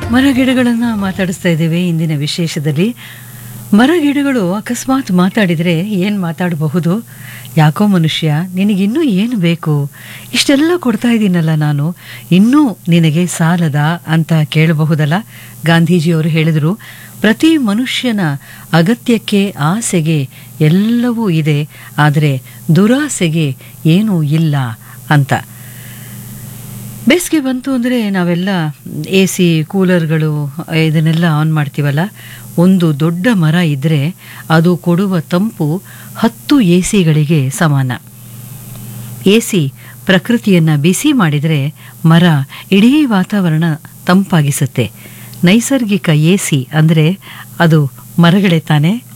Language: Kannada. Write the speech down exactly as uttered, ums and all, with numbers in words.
ಮರಗಿಡಗಳನ್ನು ಮಾತಾಡಿಸ್ತಾ ಇದ್ದೇವೆ ಇಂದಿನ ವಿಶೇಷದಲ್ಲಿ. ಮರಗಿಡಗಳು ಅಕಸ್ಮಾತ್ ಮಾತಾಡಿದರೆ ಏನು ಮಾತಾಡಬಹುದು? ಯಾಕೋ ಮನುಷ್ಯ, ನಿನಗಿನ್ನೂ ಏನು ಬೇಕು? ಇಷ್ಟೆಲ್ಲ ಕೊಡ್ತಾ ಇದ್ದೀನಲ್ಲ ನಾನು, ಇನ್ನೂ ನಿನಗೆ ಸಾಲದ ಅಂತ ಕೇಳಬಹುದಲ್ಲ? ಗಾಂಧೀಜಿಯವರು ಹೇಳಿದರು, ಪ್ರತಿ ಮನುಷ್ಯನ ಅಗತ್ಯಕ್ಕೆ ಆಸೆಗೆ ಎಲ್ಲವೂ ಇದೆ, ಆದರೆ ದುರಾಸೆಗೆ ಏನೂ ಇಲ್ಲ ಅಂತ. ಬೇಸಿಗೆ ಬಂತು ಅಂದರೆ ನಾವೆಲ್ಲ ಎ ಸಿ ಕೂಲರ್ಗಳು ಇದನ್ನೆಲ್ಲ ಆನ್ ಮಾಡ್ತೀವಲ್ಲ. ಒಂದು ದೊಡ್ಡ ಮರ ಇದ್ದರೆ ಅದು ಕೊಡುವ ತಂಪು ಹತ್ತು ಎ ಸಿಗಳಿಗೆ ಸಮಾನ. ಎ ಸಿ ಪ್ರಕೃತಿಯನ್ನು ಬಿಸಿ ಮಾಡಿದರೆ ಮರ ಇಡೀ ವಾತಾವರಣ ತಂಪಾಗಿಸುತ್ತೆ. ನೈಸರ್ಗಿಕ ಎ ಸಿ ಅಂದರೆ ಅದು ಮರಗಳೇ ತಾನೆ.